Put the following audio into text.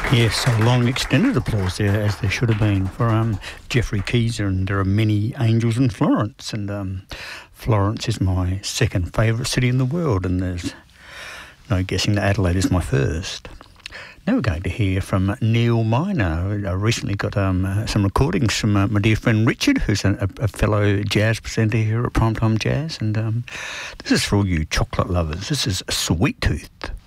Yes, a long extended applause there, as there should have been, for Geoffrey Keezer, and there are many angels in Florence, and Florence is my second favourite city in the world, and there's no guessing that Adelaide is my first. Now we're going to hear from Neil Miner. I recently got some recordings from my dear friend Richard, who's a fellow jazz presenter here at Primetime Jazz, and this is for all you chocolate lovers. This is Sweet Tooth.